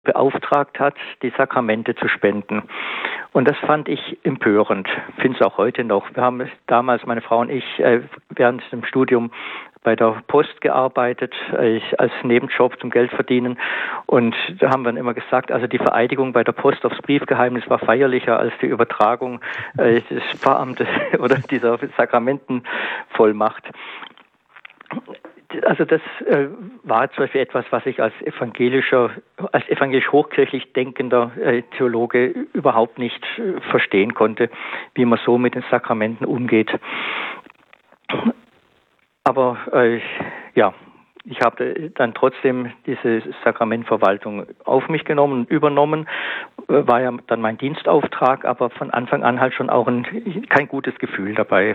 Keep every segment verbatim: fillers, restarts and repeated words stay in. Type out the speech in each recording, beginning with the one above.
beauftragt hat, die Sakramente zu spenden. Und das fand ich empörend, finde es auch heute noch. Wir haben damals, meine Frau und ich, während dem Studium bei der Post gearbeitet, als Nebenjob zum Geld verdienen. Und da haben wir dann immer gesagt, also die Vereidigung bei der Post aufs Briefgeheimnis war feierlicher als die Übertragung des Pfarramtes oder dieser Sakramentenvollmacht. Also das äh, war zum Beispiel etwas, was ich als evangelischer, als evangelisch hochkirchlich denkender äh, Theologe überhaupt nicht äh, verstehen konnte, wie man so mit den Sakramenten umgeht. Aber äh, ja, ich habe dann trotzdem diese Sakramentverwaltung auf mich genommen und übernommen, äh, war ja dann mein Dienstauftrag, aber von Anfang an halt schon auch ein, kein gutes Gefühl dabei.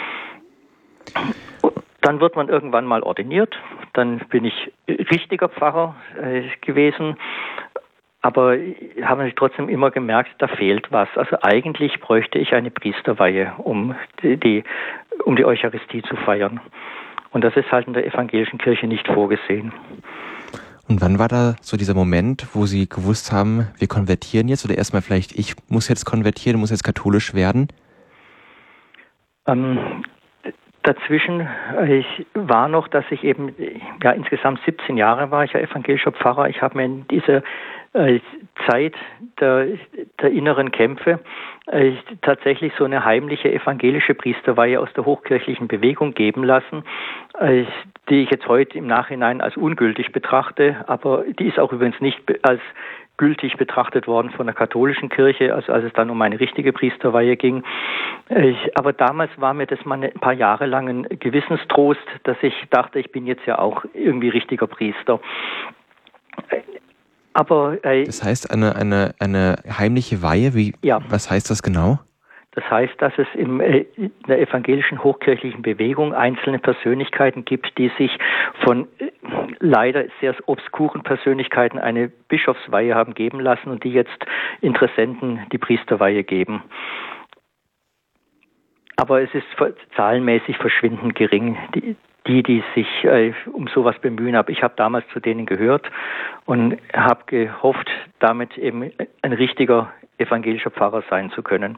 Dann wird man irgendwann mal ordiniert, dann bin ich richtiger Pfarrer äh, gewesen, aber ich habe natürlich trotzdem immer gemerkt, da fehlt was. Also eigentlich bräuchte ich eine Priesterweihe, um die, die, um die Eucharistie zu feiern. Und das ist halt in der evangelischen Kirche nicht vorgesehen. Und wann war da so dieser Moment, wo Sie gewusst haben, wir konvertieren jetzt, oder erstmal vielleicht, ich muss jetzt konvertieren, muss jetzt katholisch werden? Ähm, Dazwischen ich war noch, dass ich eben, ja insgesamt siebzehn Jahre war ich ja evangelischer Pfarrer. Ich habe mir in dieser äh, Zeit der, der inneren Kämpfe äh, tatsächlich so eine heimliche evangelische Priesterweihe aus der hochkirchlichen Bewegung geben lassen, äh, die ich jetzt heute im Nachhinein als ungültig betrachte, aber die ist auch übrigens nicht als gültig betrachtet worden von der katholischen Kirche, also als es dann um eine richtige Priesterweihe ging. Ich, aber damals war mir das mal ein paar Jahre lang ein Gewissenstrost, dass ich dachte, ich bin jetzt ja auch irgendwie richtiger Priester. Aber äh, das heißt, eine, eine, eine heimliche Weihe, wie, ja. Was heißt das genau? Das heißt, dass es im, äh, in der evangelischen hochkirchlichen Bewegung einzelne Persönlichkeiten gibt, die sich von äh, leider sehr obskuren Persönlichkeiten eine Bischofsweihe haben geben lassen und die jetzt Interessenten die Priesterweihe geben. Aber es ist zahlenmäßig verschwindend gering, die, die, die sich äh, um sowas bemühen. Aber ich habe damals zu denen gehört und habe gehofft, damit eben ein richtiger evangelischer Pfarrer sein zu können.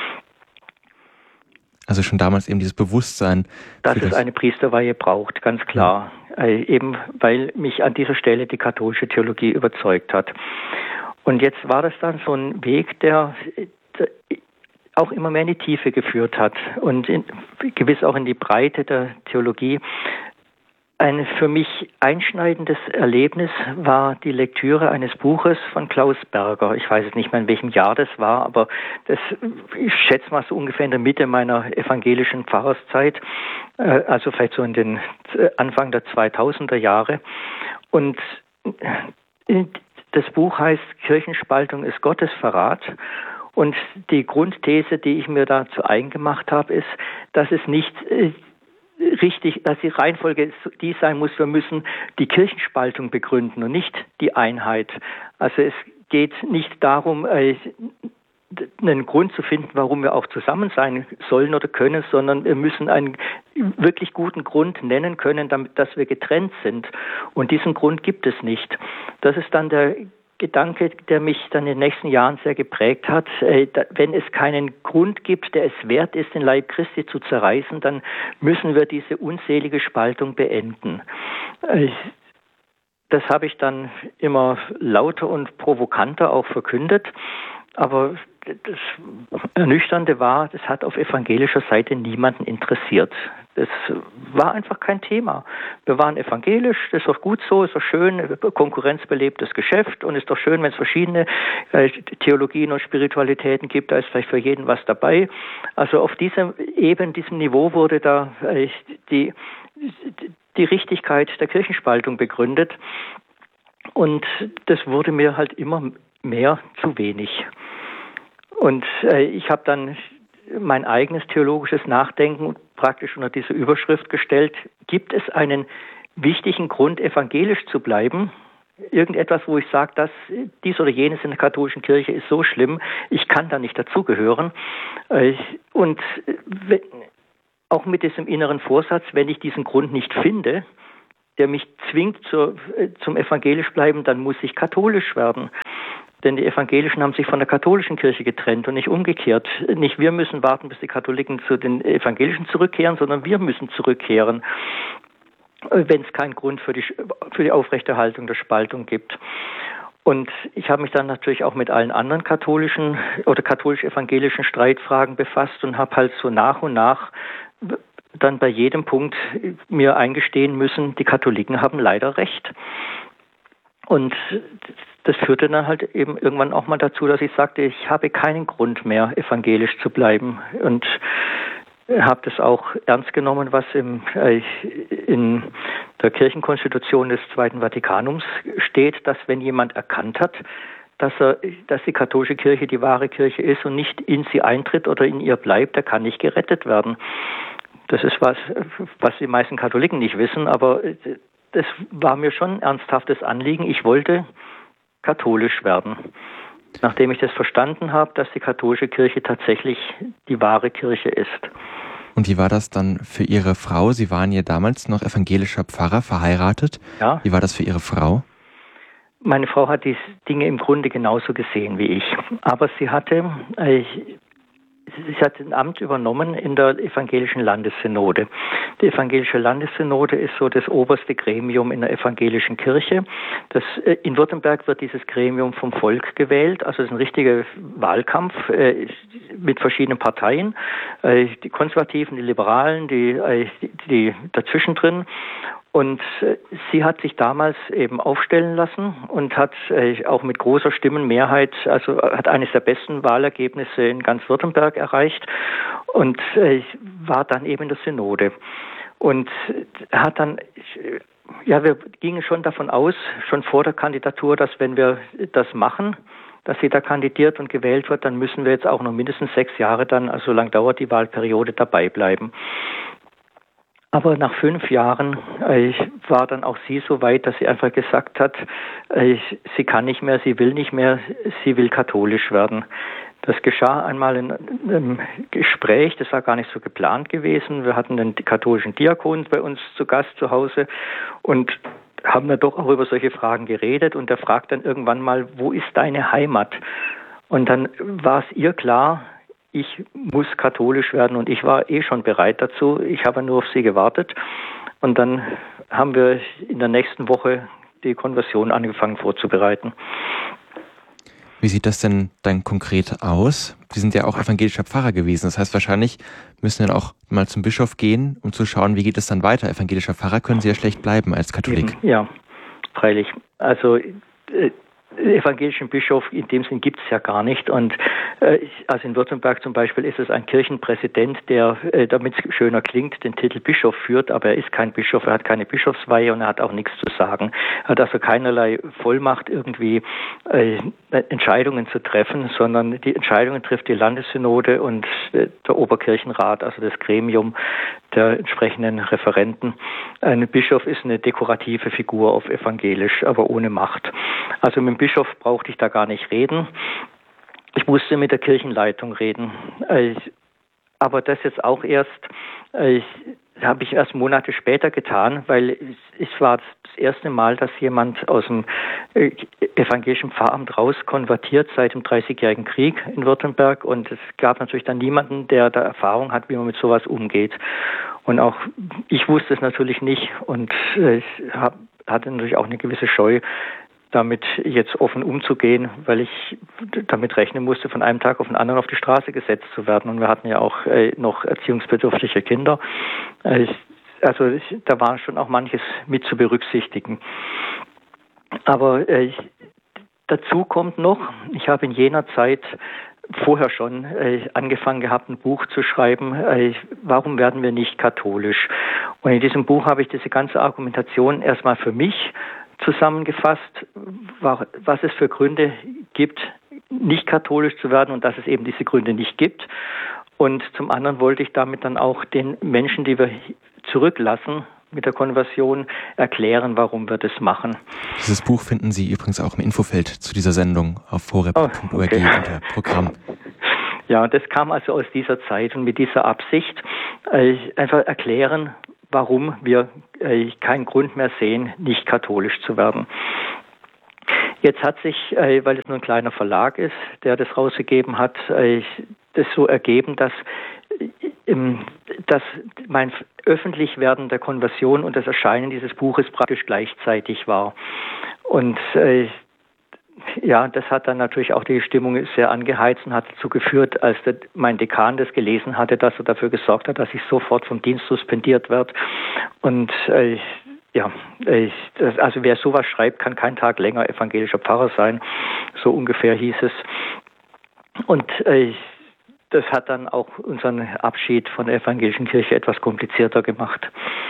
Also schon damals eben dieses Bewusstsein. Dass es eine Priesterweihe braucht, ganz klar. Ja. Äh, eben weil mich an dieser Stelle die katholische Theologie überzeugt hat. Und jetzt war das dann so ein Weg, der, der auch immer mehr in die Tiefe geführt hat und in, gewiss auch in die Breite der Theologie. Ein für mich einschneidendes Erlebnis war die Lektüre eines Buches von Klaus Berger. Ich weiß es nicht mehr, in welchem Jahr das war, aber das, ich schätze mal so ungefähr in der Mitte meiner evangelischen Pfarrerszeit, also vielleicht so in den Anfang der zweitausender Jahre. Und das Buch heißt Kirchenspaltung ist Gottesverrat. Und die Grundthese, die ich mir dazu eingemacht habe, ist, dass es nicht richtig, dass die Reihenfolge die sein muss, wir müssen die Kirchenspaltung begründen und nicht die Einheit. Also es geht nicht darum, einen Grund zu finden, warum wir auch zusammen sein sollen oder können, sondern wir müssen einen wirklich guten Grund nennen können, damit, dass wir getrennt sind. Und diesen Grund gibt es nicht. Das ist dann der Gedanke, der mich dann in den nächsten Jahren sehr geprägt hat. Wenn es keinen Grund gibt, der es wert ist, den Leib Christi zu zerreißen, dann müssen wir diese unselige Spaltung beenden. Das habe ich dann immer lauter und provokanter auch verkündet, aber das Ernüchternde war, das hat auf evangelischer Seite niemanden interessiert. Das war einfach kein Thema. Wir waren evangelisch, das ist doch gut so, ist doch schön, konkurrenzbelebtes Geschäft und ist doch schön, wenn es verschiedene äh, Theologien und Spiritualitäten gibt, da ist vielleicht für jeden was dabei. Also auf diesem eben diesem Niveau wurde da äh, die, die Richtigkeit der Kirchenspaltung begründet und das wurde mir halt immer mehr zu wenig. Und äh, ich habe dann mein eigenes theologisches Nachdenken praktisch unter diese Überschrift gestellt: Gibt es einen wichtigen Grund, evangelisch zu bleiben? Irgendetwas, wo ich sage, dass dies oder jenes in der katholischen Kirche ist so schlimm, ich kann da nicht dazugehören. Und auch mit diesem inneren Vorsatz, wenn ich diesen Grund nicht finde, der mich zwingt zur, zum evangelisch bleiben, dann muss ich katholisch werden. Denn die Evangelischen haben sich von der katholischen Kirche getrennt und nicht umgekehrt. Nicht wir müssen warten, bis die Katholiken zu den Evangelischen zurückkehren, sondern wir müssen zurückkehren, wenn es keinen Grund für die, für die Aufrechterhaltung der Spaltung gibt. Und ich habe mich dann natürlich auch mit allen anderen katholischen oder katholisch-evangelischen Streitfragen befasst und habe halt so nach und nach dann bei jedem Punkt mir eingestehen müssen, die Katholiken haben leider recht. Und das führte dann halt eben irgendwann auch mal dazu, dass ich sagte, ich habe keinen Grund mehr, evangelisch zu bleiben. Und habe das auch ernst genommen, was im, äh, in der Kirchenkonstitution des Zweiten Vatikanums steht, dass wenn jemand erkannt hat, dass er, dass die katholische Kirche die wahre Kirche ist und nicht in sie eintritt oder in ihr bleibt, der kann nicht gerettet werden. Das ist was, was die meisten Katholiken nicht wissen, aber das war mir schon ein ernsthaftes Anliegen. Ich wollte katholisch werden, nachdem ich das verstanden habe, dass die katholische Kirche tatsächlich die wahre Kirche ist. Und wie war das dann für Ihre Frau? Sie waren ja damals noch evangelischer Pfarrer, verheiratet. Ja. Wie war das für Ihre Frau? Meine Frau hat die Dinge im Grunde genauso gesehen wie ich. Aber sie hatte, äh, sie hat ein Amt übernommen in der evangelischen Landessynode. Die evangelische Landessynode ist so das oberste Gremium in der evangelischen Kirche. Das, äh, in Württemberg wird dieses Gremium vom Volk gewählt. Also es ist ein richtiger Wahlkampf äh, mit verschiedenen Parteien. Äh, die Konservativen, die Liberalen, die, äh, die, die dazwischen drin. Und äh, sie hat sich damals eben aufstellen lassen und hat äh, auch mit großer Stimmenmehrheit, also hat eines der besten Wahlergebnisse in ganz Württemberg erreicht und äh, war dann eben in der Synode. Und hat dann, ja, wir gingen schon davon aus, schon vor der Kandidatur, dass wenn wir das machen, dass sie da kandidiert und gewählt wird, dann müssen wir jetzt auch noch mindestens sechs Jahre dann, also so lange dauert die Wahlperiode, dabei bleiben. Aber nach fünf Jahren äh, war dann auch sie so weit, dass sie einfach gesagt hat, äh, sie kann nicht mehr, sie will nicht mehr, sie will katholisch werden. Das geschah einmal in einem Gespräch, das war gar nicht so geplant gewesen. Wir hatten den katholischen Diakon bei uns zu Gast zu Hause und haben dann doch auch über solche Fragen geredet. Und der fragt dann irgendwann mal, wo ist deine Heimat? Und dann war es ihr klar, ich muss katholisch werden und ich war eh schon bereit dazu. Ich habe nur auf sie gewartet und dann haben wir in der nächsten Woche die Konversion angefangen vorzubereiten. Wie sieht das denn dann konkret aus? Sie sind ja auch evangelischer Pfarrer gewesen. Das heißt, wahrscheinlich müssen Sie dann auch mal zum Bischof gehen, um zu schauen, wie geht es dann weiter. Evangelischer Pfarrer können Sie ja schlecht bleiben als Katholik. Ja, freilich. Also äh, evangelischen Bischof in dem Sinn gibt es ja gar nicht. Und äh, also in Württemberg zum Beispiel ist es ein Kirchenpräsident, der, äh, damit es schöner klingt, den Titel Bischof führt, aber er ist kein Bischof, er hat keine Bischofsweihe und er hat auch nichts zu sagen. Er hat also keinerlei Vollmacht, irgendwie äh, Entscheidungen zu treffen, sondern die Entscheidungen trifft die Landessynode und äh, der Oberkirchenrat, also das Gremium der entsprechenden Referenten. Ein Bischof ist eine dekorative Figur auf evangelisch, aber ohne Macht. Also mit dem Bischof brauchte ich da gar nicht reden. Ich musste mit der Kirchenleitung reden. Aber das jetzt auch erst, habe ich erst Monate später getan, weil es war das erste Mal, dass jemand aus dem evangelischen Pfarramt raus konvertiert seit dem Dreißigjährigen Krieg in Württemberg. Und es gab natürlich dann niemanden, der da Erfahrung hat, wie man mit sowas umgeht. Und auch ich wusste es natürlich nicht und ich hatte natürlich auch eine gewisse Scheu, damit jetzt offen umzugehen, weil ich damit rechnen musste, von einem Tag auf den anderen auf die Straße gesetzt zu werden. Und wir hatten ja auch äh, noch erziehungsbedürftige Kinder. Äh, also ich, da war schon auch manches mit zu berücksichtigen. Aber äh, dazu kommt noch, ich habe in jener Zeit vorher schon äh, angefangen gehabt, ein Buch zu schreiben, äh, warum werden wir nicht katholisch? Und in diesem Buch habe ich diese ganze Argumentation erstmal für mich zusammengefasst, was es für Gründe gibt, nicht katholisch zu werden und dass es eben diese Gründe nicht gibt. Und zum anderen wollte ich damit dann auch den Menschen, die wir zurücklassen mit der Konversion, erklären, warum wir das machen. Dieses Buch finden Sie übrigens auch im Infofeld zu dieser Sendung auf horeb punkt org oh, okay. unter Programm. Ja, das kam also aus dieser Zeit und mit dieser Absicht, äh, einfach erklären, warum wir äh, keinen Grund mehr sehen, nicht katholisch zu werden. Jetzt hat sich, äh, weil es nur ein kleiner Verlag ist, der das rausgegeben hat, äh, das so ergeben, dass, äh, dass mein Öffentlichwerden der Konversion und das Erscheinen dieses Buches praktisch gleichzeitig war. Und äh, ja, das hat dann natürlich auch die Stimmung sehr angeheizt und hat dazu geführt, als der, mein Dekan das gelesen hatte, dass er dafür gesorgt hat, dass ich sofort vom Dienst suspendiert werde. Und äh, ja, ich, das, also wer sowas schreibt, kann keinen Tag länger evangelischer Pfarrer sein. So ungefähr hieß es. Und äh, das hat dann auch unseren Abschied von der evangelischen Kirche etwas komplizierter gemacht.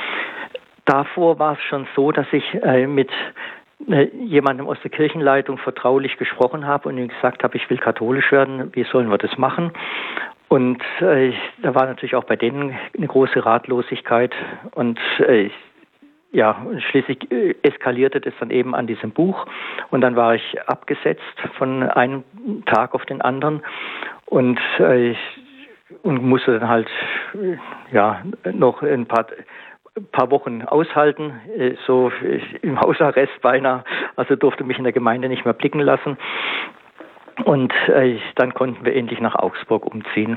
Davor war es schon so, dass ich äh, mit äh, jemandem aus der Kirchenleitung vertraulich gesprochen habe und ihm gesagt habe, ich will katholisch werden, wie sollen wir das machen? Und äh, da war natürlich auch bei denen eine große Ratlosigkeit und äh, Ja, und schließlich eskalierte das dann eben an diesem Buch und dann war ich abgesetzt von einem Tag auf den anderen und äh, ich und musste dann halt äh, ja noch ein paar paar Wochen aushalten, äh, so äh, im Hausarrest beinahe, also durfte mich in der Gemeinde nicht mehr blicken lassen und äh, dann konnten wir endlich nach Augsburg umziehen.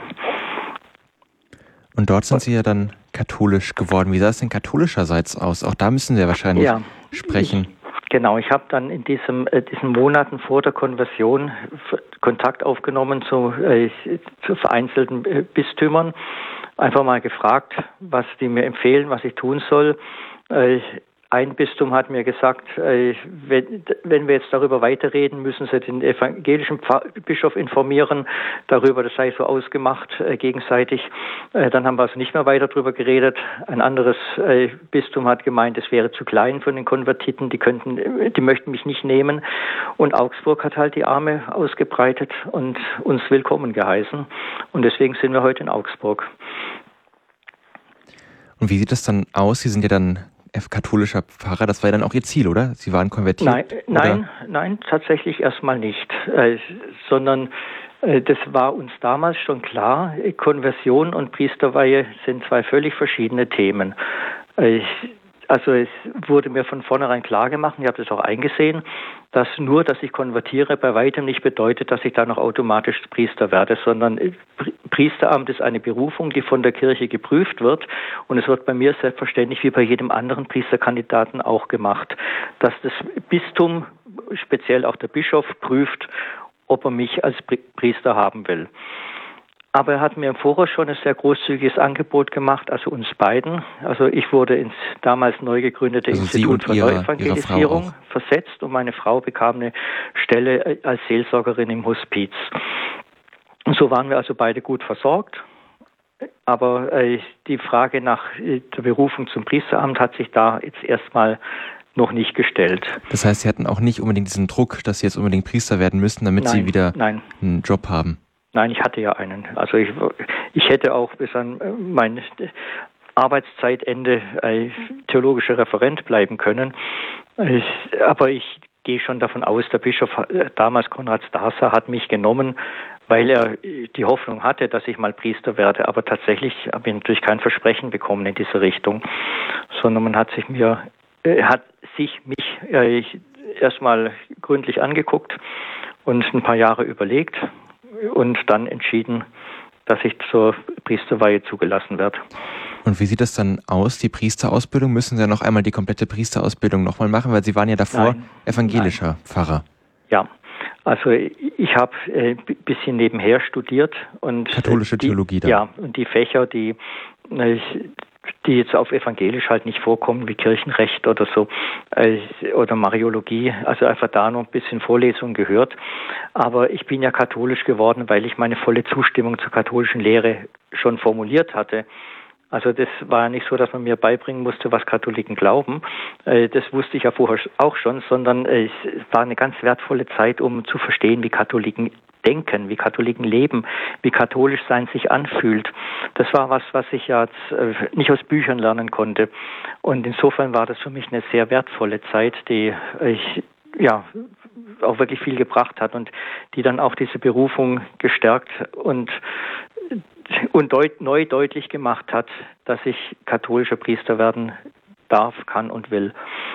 Und dort sind Sie ja dann katholisch geworden. Wie sah es denn katholischerseits aus? Auch da müssen Sie ja wahrscheinlich ja, sprechen. Ich, genau, ich habe dann in diesem, äh, diesen Monaten vor der Konversion f- Kontakt aufgenommen zu, äh, zu vereinzelten äh, Bistümern. Einfach mal gefragt, was die mir empfehlen, was ich tun soll. Äh, Ein Bistum hat mir gesagt, äh, wenn, wenn wir jetzt darüber weiterreden, müssen Sie den evangelischen Pfarr- Bischof informieren darüber, das sei so ausgemacht äh, gegenseitig. Äh, dann haben wir also nicht mehr weiter darüber geredet. Ein anderes äh, Bistum hat gemeint, es wäre zu klein für den Konvertiten, die könnten, die möchten mich nicht nehmen. Und Augsburg hat halt die Arme ausgebreitet und uns willkommen geheißen. Und deswegen sind wir heute in Augsburg. Und wie sieht das dann aus? Sie sind ja dann katholischer Pfarrer, das war ja dann auch Ihr Ziel, oder? Sie waren konvertiert? Nein, nein, nein, tatsächlich erstmal nicht, äh, sondern äh, das war uns damals schon klar, Konversion und Priesterweihe sind zwei völlig verschiedene Themen. Äh, also es wurde mir von vornherein klar gemacht, ich habe das auch eingesehen, dass nur, dass ich konvertiere, bei weitem nicht bedeutet, dass ich dann noch automatisch Priester werde, sondern Priesteramt ist eine Berufung, die von der Kirche geprüft wird und es wird bei mir selbstverständlich wie bei jedem anderen Priesterkandidaten auch gemacht, dass das Bistum, speziell auch der Bischof, prüft, ob er mich als Priester haben will. Aber er hat mir im Voraus schon ein sehr großzügiges Angebot gemacht, also uns beiden. Also ich wurde ins damals neu gegründete also Institut für ihre, Neuevangelisierung versetzt und meine Frau bekam eine Stelle als Seelsorgerin im Hospiz. Und so waren wir also beide gut versorgt. Aber äh, die Frage nach der Berufung zum Priesteramt hat sich da jetzt erstmal noch nicht gestellt. Das heißt, Sie hatten auch nicht unbedingt diesen Druck, dass Sie jetzt unbedingt Priester werden müssten, damit nein, Sie wieder nein. einen Job haben? Nein, ich hatte ja einen. Also ich, ich hätte auch bis an mein Arbeitszeitende äh, theologischer Referent bleiben können. Ich, aber ich gehe schon davon aus, der Bischof damals, Konrad Stasser, hat mich genommen, weil er die Hoffnung hatte, dass ich mal Priester werde. Aber tatsächlich habe ich natürlich kein Versprechen bekommen in diese Richtung, sondern man hat sich mir, äh, hat sich mich äh, erstmal gründlich angeguckt und ein paar Jahre überlegt und dann entschieden, dass ich zur Priesterweihe zugelassen werde. Und wie sieht das dann aus, die Priesterausbildung? Müssen Sie ja noch einmal die komplette Priesterausbildung nochmal machen, weil Sie waren ja davor nein, evangelischer nein. Pfarrer. Ja, also ich habe ein äh, bisschen nebenher studiert. Und katholische die, Theologie dann? Ja, und die Fächer, die, die jetzt auf evangelisch halt nicht vorkommen, wie Kirchenrecht oder so, äh, oder Mariologie, also einfach da noch ein bisschen Vorlesung gehört. Aber ich bin ja katholisch geworden, weil ich meine volle Zustimmung zur katholischen Lehre schon formuliert hatte. Also das war ja nicht so, dass man mir beibringen musste, was Katholiken glauben. Das wusste ich ja vorher auch schon, sondern es war eine ganz wertvolle Zeit, um zu verstehen, wie Katholiken denken, wie Katholiken leben, wie katholisch sein sich anfühlt. Das war was, was ich ja nicht aus Büchern lernen konnte. Und insofern war das für mich eine sehr wertvolle Zeit, die ich ja auch wirklich viel gebracht hat und die dann auch diese Berufung gestärkt und und deut, neu deutlich gemacht hat, dass ich katholischer Priester werden darf, kann und will.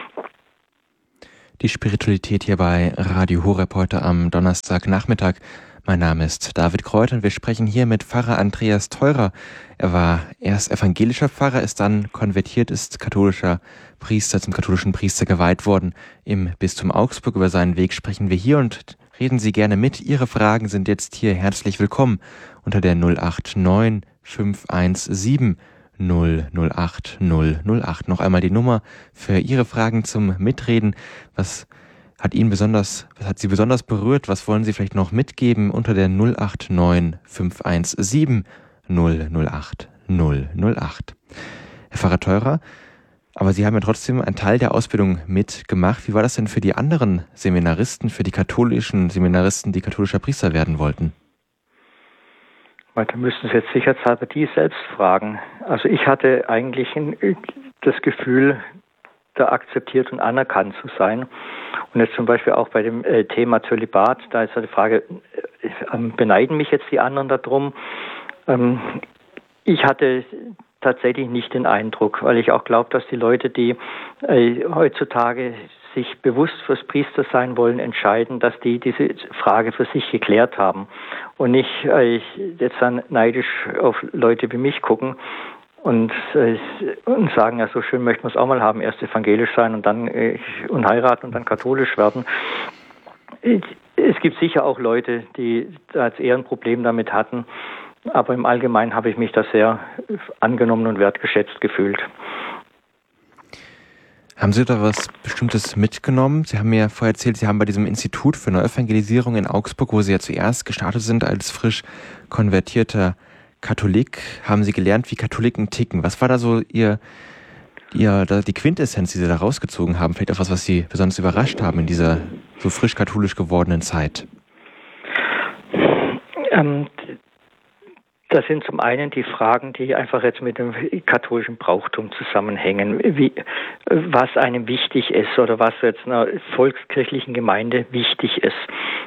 Die Spiritualität hier bei Radio Horeb heute am Donnerstagnachmittag. Mein Name ist David Kreuth und wir sprechen hier mit Pfarrer Andreas Theurer. Er war erst evangelischer Pfarrer, ist dann konvertiert, ist katholischer Priester, zum katholischen Priester geweiht worden im Bistum Augsburg. Über seinen Weg sprechen wir hier und reden Sie gerne mit. Ihre Fragen sind jetzt hier herzlich willkommen unter der null acht neun fünf eins sieben null null acht null null acht. Noch einmal die Nummer für Ihre Fragen zum Mitreden. Was hat Ihnen besonders, was hat Sie besonders berührt? Was wollen Sie vielleicht noch mitgeben unter der null acht neun fünf eins sieben null null acht null null acht? Herr Pfarrer Theurer, aber Sie haben ja trotzdem einen Teil der Ausbildung mitgemacht. Wie war das denn für die anderen Seminaristen, für die katholischen Seminaristen, die katholischer Priester werden wollten? Da müssten Sie jetzt sicherheitshalber die selbst fragen. Also ich hatte eigentlich ein, das Gefühl, da akzeptiert und anerkannt zu sein. Und jetzt zum Beispiel auch bei dem äh, Thema Zölibat, da ist ja die Frage, äh, beneiden mich jetzt die anderen darum? Ähm, ich hatte tatsächlich nicht den Eindruck, weil ich auch glaube, dass die Leute, die äh, heutzutage sich bewusst fürs Priestersein wollen, entscheiden, dass die diese Frage für sich geklärt haben und nicht äh, jetzt dann neidisch auf Leute wie mich gucken und, äh, und sagen, ja, so schön möchten wir es auch mal haben, erst evangelisch sein und dann äh, und heiraten und dann katholisch werden. Es gibt sicher auch Leute, die da jetzt eher ein Problem damit hatten, aber im Allgemeinen habe ich mich da sehr angenommen und wertgeschätzt gefühlt. Haben Sie da was Bestimmtes mitgenommen? Sie haben mir vorher erzählt, Sie haben bei diesem Institut für Neuevangelisierung in Augsburg, wo Sie ja zuerst gestartet sind als frisch konvertierter Katholik, haben Sie gelernt, wie Katholiken ticken. Was war da so Ihr, Ihr die Quintessenz, die Sie da rausgezogen haben? Vielleicht auch was, was Sie besonders überrascht haben in dieser so frisch katholisch gewordenen Zeit? Ähm, Das sind zum einen die Fragen, die einfach jetzt mit dem katholischen Brauchtum zusammenhängen, wie, was einem wichtig ist oder was jetzt einer volkskirchlichen Gemeinde wichtig ist.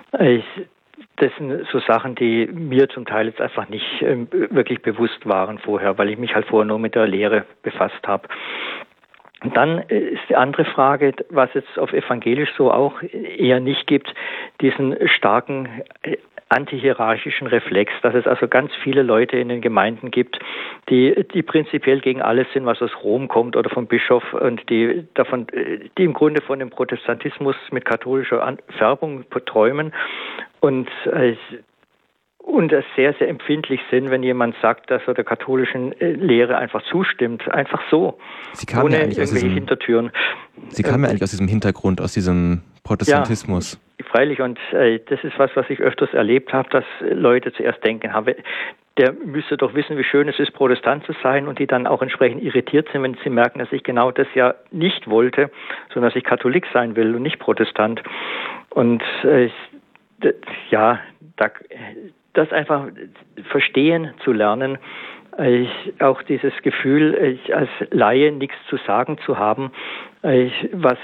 Das sind so Sachen, die mir zum Teil jetzt einfach nicht äh, wirklich bewusst waren vorher, weil ich mich halt vorher nur mit der Lehre befasst habe. Und dann ist die andere Frage, was es auf evangelisch so auch eher nicht gibt, diesen starken antihierarchischen Reflex, dass es also ganz viele Leute in den Gemeinden gibt, die, die prinzipiell gegen alles sind, was aus Rom kommt oder vom Bischof und die davon, die im Grunde von dem Protestantismus mit katholischer Färbung träumen und äh, und das sehr, sehr empfindlich sind, wenn jemand sagt, dass er der katholischen Lehre einfach zustimmt. Einfach so. Sie kamen ohne ja eigentlich aus irgendwelche diesem, Hintertüren. Sie kamen ja eigentlich aus diesem Hintergrund, aus diesem Protestantismus. Ja, freilich. Und äh, das ist was, was ich öfters erlebt habe, dass Leute zuerst denken, habe, der müsste doch wissen, wie schön es ist, Protestant zu sein, und die dann auch entsprechend irritiert sind, wenn sie merken, dass ich genau das ja nicht wollte, sondern dass ich Katholik sein will und nicht Protestant. Und äh, d- ja, da... das einfach verstehen zu lernen, ich, auch dieses Gefühl, ich als Laie nichts zu sagen zu haben, ich, was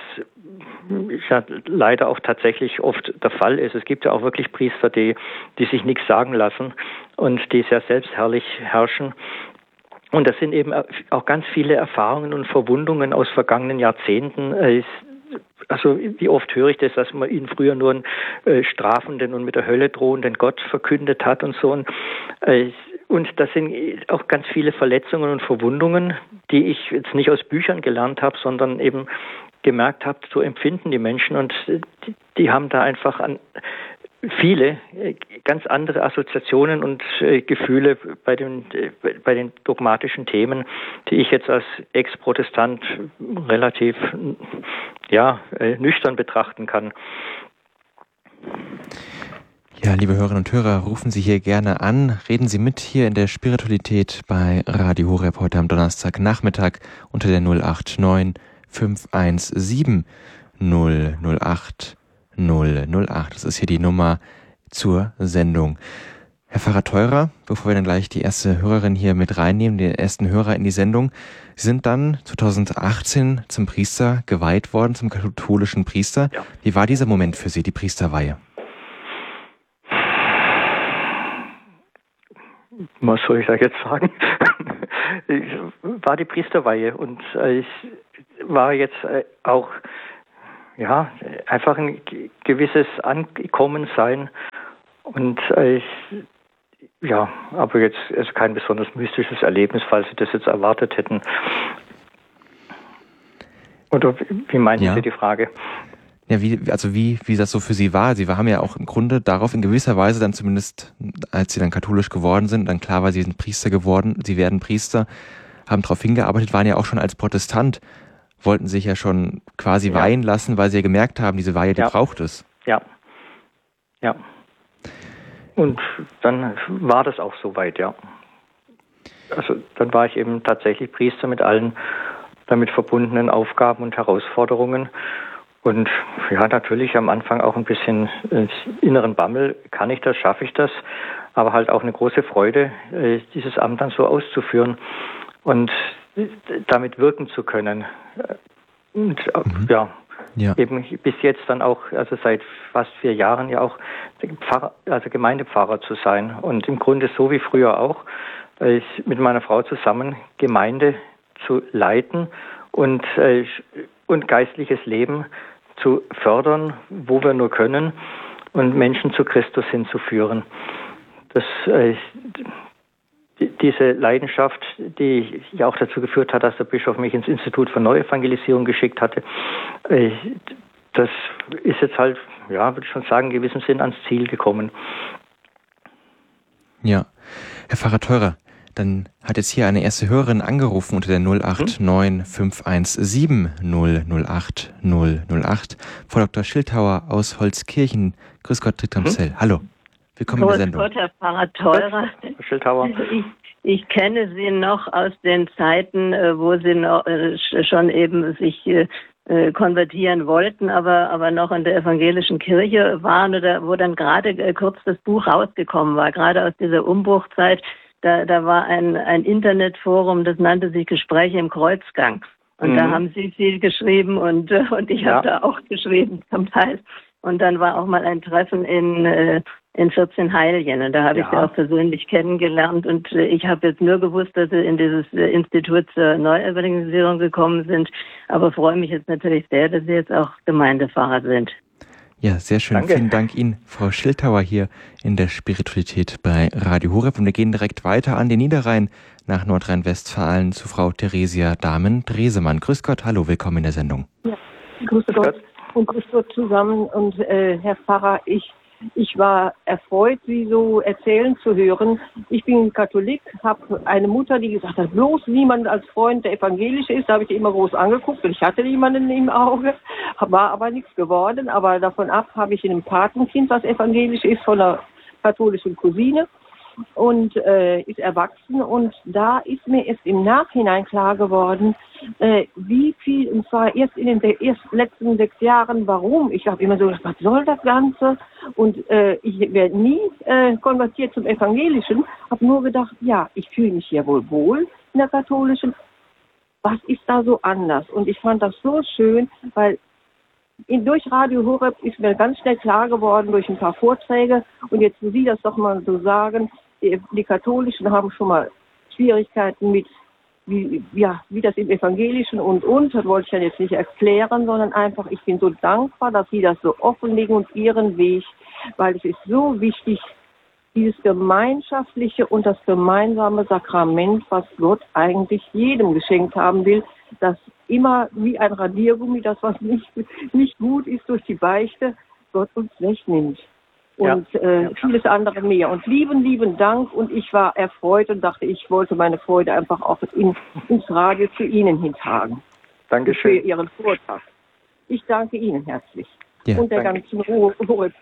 ja leider auch tatsächlich oft der Fall ist. Es gibt ja auch wirklich Priester, die, die sich nichts sagen lassen und die sehr selbstherrlich herrschen. Und das sind eben auch ganz viele Erfahrungen und Verwundungen aus vergangenen Jahrzehnten. Also wie oft höre ich das, dass man ihn früher nur einen äh, strafenden und mit der Hölle drohenden Gott verkündet hat und so. Und, äh, und das sind auch ganz viele Verletzungen und Verwundungen, die ich jetzt nicht aus Büchern gelernt habe, sondern eben gemerkt habe, so empfinden die Menschen. Und die, die haben da einfach an viele äh, ganz andere Assoziationen und äh, Gefühle bei den, äh, bei den dogmatischen Themen, die ich jetzt als Ex-Protestant relativ ja, äh, nüchtern betrachten kann. Ja, liebe Hörerinnen und Hörer, rufen Sie hier gerne an, reden Sie mit hier in der Spiritualität bei Radio Horeb heute am Donnerstagnachmittag unter der null acht neun fünf eins sieben null null acht null null acht. Das ist hier die Nummer zur Sendung. Herr Pfarrer Theurer, bevor wir dann gleich die erste Hörerin hier mit reinnehmen, den ersten Hörer in die Sendung, Sie sind dann zweitausendachtzehn zum Priester geweiht worden, zum katholischen Priester. Ja. Wie war dieser Moment für Sie, die Priesterweihe? was soll ich da jetzt sagen? Ich war die Priesterweihe und ich war jetzt auch, ja, einfach ein gewisses Ankommensein und ich, ja, aber jetzt ist kein besonders mystisches Erlebnis, falls Sie das jetzt erwartet hätten. Oder wie meinen ja. Sie die Frage? Ja, wie, also wie, wie das so für Sie war. Sie haben ja auch im Grunde darauf in gewisser Weise dann zumindest, als Sie dann katholisch geworden sind, dann klar war, Sie sind Priester geworden, Sie werden Priester, haben darauf hingearbeitet, waren ja auch schon als Protestant, wollten sich ja schon quasi ja. weihen lassen, weil Sie ja gemerkt haben, diese Weihe, die ja. braucht es. Ja, ja. Und dann war das auch soweit, ja. Also dann war ich eben tatsächlich Priester mit allen damit verbundenen Aufgaben und Herausforderungen. Und ja, natürlich am Anfang auch ein bisschen äh, inneren Bammel. Kann ich das, schaffe ich das? Aber halt auch eine große Freude, äh, dieses Amt dann so auszuführen und äh, damit wirken zu können. Und äh, mhm. ja, ja, eben bis jetzt dann auch, also seit fast vier Jahren ja auch Pfarrer, also Gemeindepfarrer zu sein. Und im Grunde so wie früher auch, äh, ich mit meiner Frau zusammen Gemeinde zu leiten und, äh, und geistliches Leben zu fördern, wo wir nur können und Menschen zu Christus hinzuführen. Das, äh, diese Leidenschaft, die ja auch dazu geführt hat, dass der Bischof mich ins Institut für Neuevangelisierung geschickt hatte, äh, das ist jetzt halt, ja, würde ich schon sagen, in gewissem Sinn ans Ziel gekommen. Ja, Herr Pfarrer Theurer, dann hat jetzt hier eine erste Hörerin angerufen unter der null acht neun fünf eins sieben null null acht null null acht. Frau Doktor Schildhauer aus Holzkirchen. Grüß Gott, Trittramsell. Hm? Hallo, willkommen in der Sendung. Grüß Gott, Herr Pfarrer Theurer. Schildhauer. Ich, ich kenne Sie noch aus den Zeiten, wo Sie noch, äh, schon eben sich äh, konvertieren wollten, aber, aber noch in der evangelischen Kirche waren, oder wo dann gerade äh, kurz das Buch rausgekommen war, gerade aus dieser Umbruchzeit. Da, da war ein, ein Internetforum, das nannte sich Gespräche im Kreuzgang. Und mhm. da haben Sie viel geschrieben und, und ich ja. habe da auch geschrieben zum Teil. Und dann war auch mal ein Treffen in, in vierzehn-Heiljen. Und da habe ja. ich Sie auch persönlich kennengelernt. Und ich habe jetzt nur gewusst, dass Sie in dieses Institut zur Neuevangelisierung gekommen sind. Aber freue mich jetzt natürlich sehr, dass Sie jetzt auch Gemeindepfarrer sind. Ja, sehr schön. Danke. Vielen Dank Ihnen, Frau Schildhauer, hier in der Spiritualität bei Radio Horeb. Und wir gehen direkt weiter an den Niederrhein nach Nordrhein-Westfalen zu Frau Theresia Dahmen-Dresemann. Grüß Gott, hallo, willkommen in der Sendung. Ja, grüß Gott und grüß Gott zusammen. Und äh, Herr Pfarrer, ich Ich war erfreut, Sie so erzählen zu hören. Ich bin Katholik, habe eine Mutter, die gesagt hat, bloß niemand als Freund, der evangelisch ist. Da habe ich immer groß angeguckt und ich hatte niemanden im Auge, war aber nichts geworden. Aber davon ab habe ich ein Patenkind, was evangelisch ist, von einer katholischen Cousine und äh, ist erwachsen. Und da ist mir erst im Nachhinein klar geworden, äh, wie viel, und zwar erst in den erst letzten sechs Jahren, warum. Ich habe immer so gedacht, was soll das Ganze? Und äh, ich werde nie äh, konvertiert zum Evangelischen, habe nur gedacht, ja, ich fühle mich hier wohl wohl in der katholischen. Was ist da so anders? Und ich fand das so schön, weil in, durch Radio Horeb ist mir ganz schnell klar geworden, durch ein paar Vorträge, und jetzt, wo Sie das doch mal so sagen, die, die Katholischen haben schon mal Schwierigkeiten mit, wie, ja, wie das im Evangelischen und und, das wollte ich ja jetzt nicht erklären, sondern einfach, ich bin so dankbar, dass Sie das so offenlegen und Ihren Weg, weil es ist so wichtig, dieses Gemeinschaftliche und das gemeinsame Sakrament, was Gott eigentlich jedem geschenkt haben will, das immer wie ein Radiergummi, das was nicht, nicht gut ist durch die Beichte, Gott uns wegnimmt. Und ja. äh, vieles andere mehr. Und lieben, lieben Dank. Und ich war erfreut und dachte, ich wollte meine Freude einfach auch in, ins Radio zu Ihnen hintragen. Dankeschön. Für Ihren Vortrag. Ich danke Ihnen herzlich. Ja, und der danke. ganzen Ruhe. Ruhe.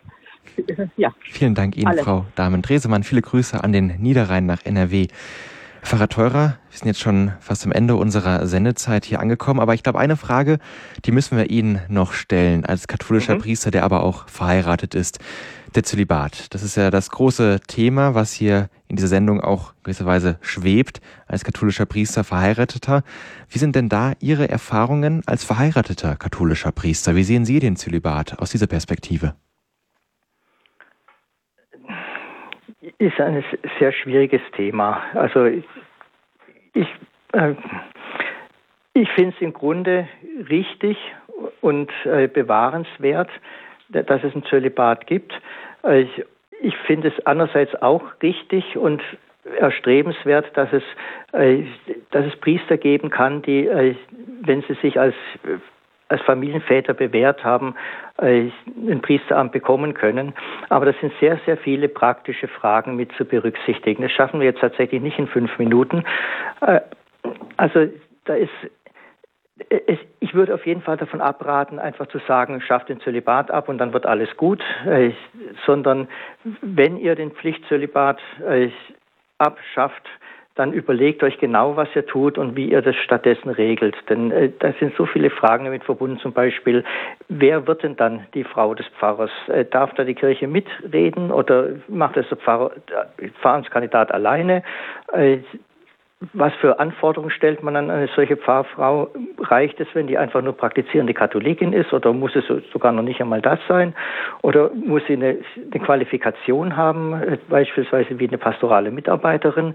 Ja. Vielen Dank Ihnen, alle. Frau Dahmen-Dresemann. Viele Grüße an den Niederrhein nach N R W. Pfarrer Theurer, wir sind jetzt schon fast am Ende unserer Sendezeit hier angekommen, aber ich glaube, eine Frage, die müssen wir Ihnen noch stellen, als katholischer mhm. Priester, der aber auch verheiratet ist. Der Zölibat. Das ist ja das große Thema, was hier in dieser Sendung auch gewisserweise schwebt, als katholischer Priester, Verheirateter. Wie sind denn da Ihre Erfahrungen als verheirateter katholischer Priester? Wie sehen Sie den Zölibat aus dieser Perspektive? ist ein sehr schwieriges Thema. Also ich, ich, äh, ich finde es im Grunde richtig und äh, bewahrenswert, dass es ein Zölibat gibt. Äh, ich ich finde es andererseits auch richtig und erstrebenswert, dass es, äh, dass es Priester geben kann, die, äh, wenn sie sich als als Familienväter bewährt haben, äh, ein Priesteramt bekommen können. Aber das sind sehr, sehr viele praktische Fragen mit zu berücksichtigen. Das schaffen wir jetzt tatsächlich nicht in fünf Minuten. Äh, also da ist, es, ich würde auf jeden Fall davon abraten, einfach zu sagen, schafft den Zölibat ab und dann wird alles gut, äh, sondern wenn ihr den Pflichtzölibat äh, abschafft, dann überlegt euch genau, was ihr tut und wie ihr das stattdessen regelt. Denn äh, da sind so viele Fragen damit verbunden, zum Beispiel, wer wird denn dann die Frau des Pfarrers? Äh, darf da die Kirche mitreden oder macht das der Pfarrer, der Pfarrenskandidat alleine? Äh, Was für Anforderungen stellt man an eine solche Pfarrfrau? Reicht es, wenn die einfach nur praktizierende Katholikin ist oder muss es sogar noch nicht einmal das sein? Oder muss sie eine, eine Qualifikation haben, beispielsweise wie eine pastorale Mitarbeiterin?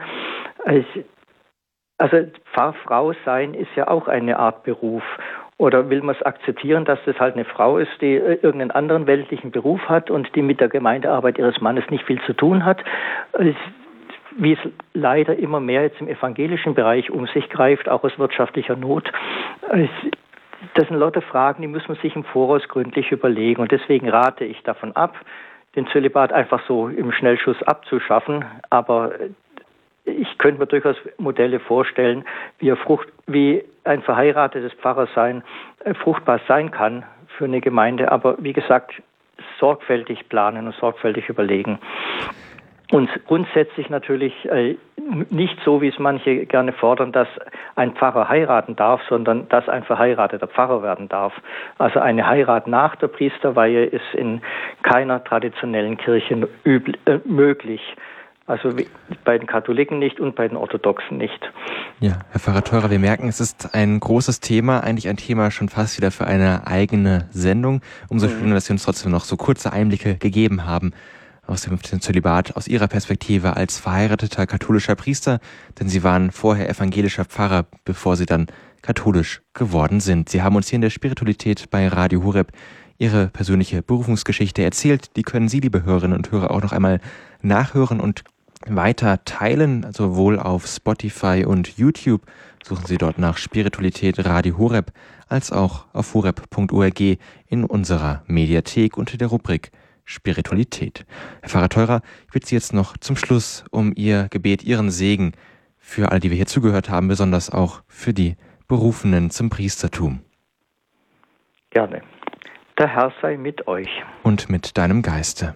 Also Pfarrfrau sein ist ja auch eine Art Beruf. Oder will man es akzeptieren, dass das halt eine Frau ist, die irgendeinen anderen weltlichen Beruf hat und die mit der Gemeindearbeit ihres Mannes nicht viel zu tun hat? Wie es leider immer mehr jetzt im evangelischen Bereich um sich greift, auch aus wirtschaftlicher Not. Das sind lauter Fragen, die muss man sich im Voraus gründlich überlegen. Und deswegen rate ich davon ab, den Zölibat einfach so im Schnellschuss abzuschaffen. Aber ich könnte mir durchaus Modelle vorstellen, wie, er Frucht, wie ein verheiratetes Pfarrersein fruchtbar sein kann für eine Gemeinde. Aber wie gesagt, sorgfältig planen und sorgfältig überlegen. Und grundsätzlich natürlich äh, nicht so, wie es manche gerne fordern, dass ein Pfarrer heiraten darf, sondern dass ein verheirateter Pfarrer werden darf. Also eine Heirat nach der Priesterweihe ist in keiner traditionellen Kirche übl- äh, möglich. Also wie, bei den Katholiken nicht und bei den Orthodoxen nicht. Ja, Herr Pfarrer Theurer, wir merken, es ist ein großes Thema, eigentlich ein Thema schon fast wieder für eine eigene Sendung. Umso schöner, mhm. dass Sie uns trotzdem noch so kurze Einblicke gegeben haben aus dem Zölibat, aus Ihrer Perspektive als verheirateter katholischer Priester, denn Sie waren vorher evangelischer Pfarrer, bevor Sie dann katholisch geworden sind. Sie haben uns hier in der Spiritualität bei Radio Horeb Ihre persönliche Berufungsgeschichte erzählt. Die können Sie, liebe Hörerinnen und Hörer, auch noch einmal nachhören und weiter teilen, sowohl auf Spotify und YouTube. Suchen Sie dort nach Spiritualität Radio Horeb, als auch auf horeb punkt org in unserer Mediathek unter der Rubrik Spiritualität. Herr Pfarrer Theurer, ich bitte Sie jetzt noch zum Schluss um Ihr Gebet, Ihren Segen für all die wir hier zugehört haben, besonders auch für die Berufenen zum Priestertum. Gerne. Der Herr sei mit euch. Und mit deinem Geiste.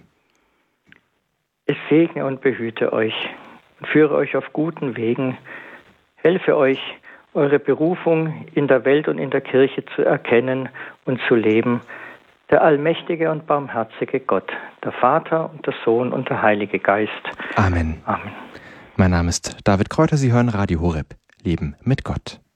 Es segne und behüte euch und führe euch auf guten Wegen, helfe euch, eure Berufung in der Welt und in der Kirche zu erkennen und zu leben, der allmächtige und barmherzige Gott, der Vater und der Sohn und der Heilige Geist. Amen. Amen. Mein Name ist David Kräuter, Sie hören Radio Horeb, Leben mit Gott.